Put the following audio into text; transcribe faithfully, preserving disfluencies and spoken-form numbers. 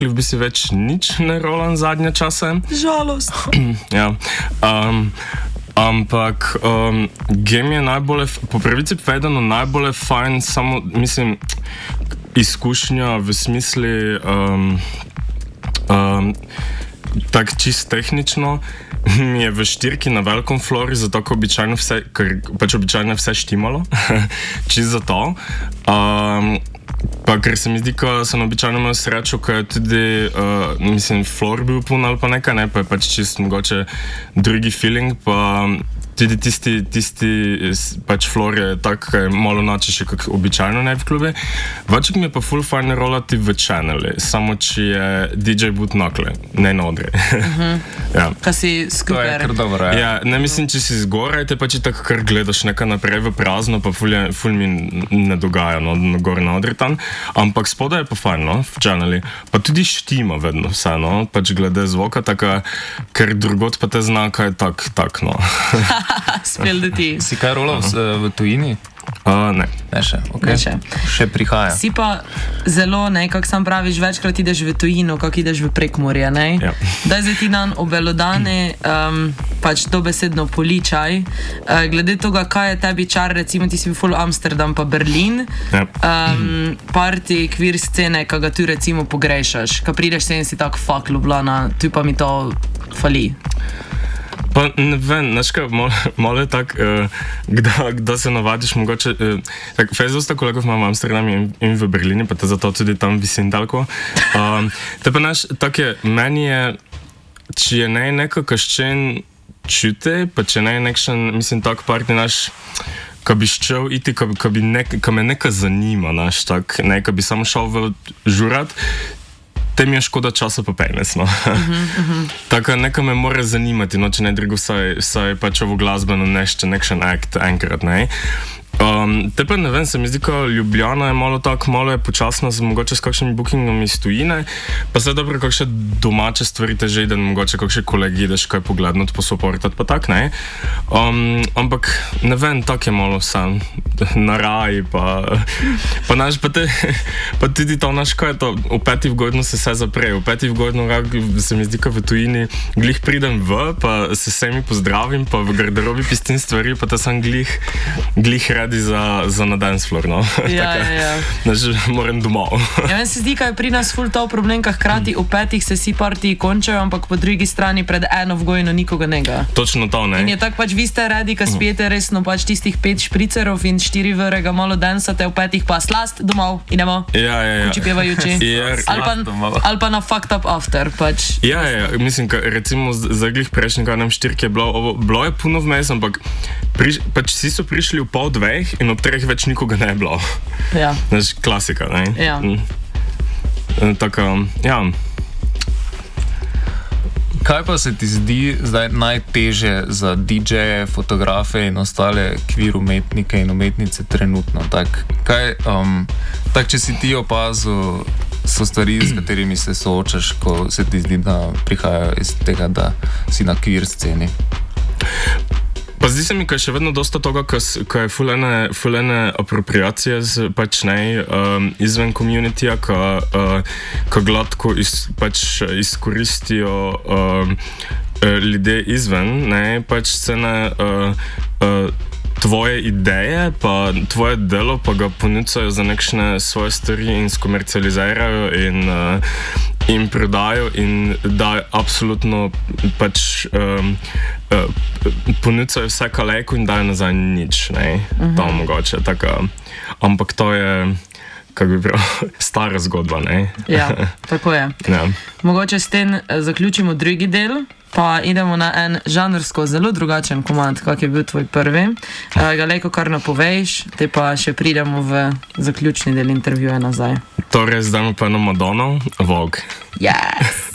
v bistvu več nič ne rolam zadnje čase. Žalost. Ja. Um, ampak um, game je najbolje, po pravici povedano, najbolje fajn, samo, mislim, izkušnja v smisli um, um, tak čist tehnično mi je v štirki na velikom flori, zato ker običajno vse, ker pač običajno vse štimalo, čist zato. Um, pa ker se mi zdi, ko sem običajno imel srečo, ko je tudi, uh, mislim, flor bil pun ali pa nekaj, ne, pa je pač čist mogoče drugi feeling, pa tudi tisti, tisti pač flor je tak, kaj je malo načeši, kot običajno ne v klubi. Vaček mi je pa full fajn rolati v channeli, samo či je D J boot nakle, ne na odre. Uh-huh. Ja. Kaj si skuper. To je kar dobro, ja. Ja, ne mislim, če si zgoraj, te pa či tako kar gledaš nekaj naprej v prazno, pa ful, je, ful mi ne dogaja, no, gor na odre tam. Ampak spodaj je pa fajn, no, v channeli. Pa tudi štima vedno vse, no, pač glede zvoka, taka, ker drugot pa te zna, kaj je tak, tak, no. Spel da ti. Si kaj rolal uh-huh. v tujini? Uh, ne. Ne še, ok. Ne še. Še prihaja. Si pa zelo, ne, kak sam praviš, večkrat ideš v tujino, kak ideš v Prekmurje, ne? Ja. Daj zdaj ti dan obelodane, um, pač dobesedno poličaj. Uh, glede toga, kaj je tebi čar, recimo ti si bil full Amsterdam pa Berlin, Ja. um, party, kvir scene, kak ga tu recimo pogrešaš, ka prideš se in si tak, fuck, Ljubljana, tu pa mi to fali. Pa ne vem, znaš kaj, malo, malo je tak, uh, kda se navadiš, mogoče, uh, tak, fez dosta kolegov imam v Amsterdamu in, in v Berlini, pa te zato tudi tam visim daleko. Um, te pa naš, tak je, meni je, če je ne neko kaščen čute, pa če ne nekšen, mislim, tak parti naš, ko bi ščel iti, ko, ko, bi nek, ko me neka zanima, naš, tak, ne, ko bi samo šel v žurat, te mi je škoda časa pa penes, no. Uh-huh, uh-huh. Tako neka me mora zanimati, no, če ne drugo vsaj, vsaj pač ovo glasbeno nešto, nekšen akt enkrat, ne. Um, te pa ne vem, se mi zdi, ko Ljubljana je malo tako, malo je počasna, z mogoče s kakšnimi bookingom iz tujine, pa se dobro, kakšne domače stvari te že ide, mogoče kakšne kolegi ideš kaj poglednut, posuportat, pa tak, ne. Um, ampak ne vem, tak je malo sam, na raji, pa, pa naš, pa te, pa tudi to, naš, kaj je to, v peti v godinu se vse zapre, v peti v godinu se mi zdi, ko v tujini glih pridem v, pa se vsemi pozdravim, pa v garderobi pistim stvari, pa te sam glih, glih redi za, za na dance floor, no. Ja, ja, ja. Znaš, moram domov. Ja, meni se zdi, kaj je pri nas ful to problem, ka hkrati v petih se si partiji končajo, ampak po drugi strani pred eno vgojno nikoga nega. Točno to, ne. In je tak pač, vi ste radi, ka spijete resno pač tistih pet špricerov in štiri vrega malo dansate, v petih pa slast, domov, idemo. Ja, ja, ja. Kuči pevajuči. Jer, ali, pa, ali pa na fucked up after, pač. Ja, ja, mislim, ka, recimo za glih prejšnjega nam štirke je bilo, ovo, bilo je puno vmes, ampak priš, pač vsi so prišli v pol dveh in ob treh več nikoga ne je bilo. Ja. Znaš, klasika, ne? Ja. Mm. Tako, ja. Kaj pa se ti zdi zdaj najtežje za D J-je, fotografe in ostale kvir umetnike in umetnice trenutno? Tak, kaj, um, tak, če si ti opazil, so stvari, s katerimi se soočaš, ko se ti zdi, da prihajajo iz tega, da si na kvir sceni? Pa zdi se mi, ko je še vedno dosta toga, ko je fulene, fulene apropriacije z, pač ne, um, izven communityja, ko, uh, ko gladko iz, pač izkoristijo um, ljudje izven, ne, pač scene, uh, uh, tvoje ideje, pa tvoje delo, pa ga ponucajo za nekšne svoje stvari in skomercializirajo in, uh, in prodajo in dajo absolutno pač um, uh, ponucajo vse kalejko in dajo nazaj nič, ne, uh-huh. To mogoče, tako, ampak to je, kako bi prav, stara zgodba, ne. Ja, tako je. Ja. Mogoče s tem zaključimo drugi del, pa idemo na en žanrsko zelo drugačen komad, kak je bil tvoj prvi. Uh, Galejko, kar napovejš, te pa še pridemo v zaključni del intervjuja nazaj. Torej, zdaj pa eno Madono, Vogue. Yes!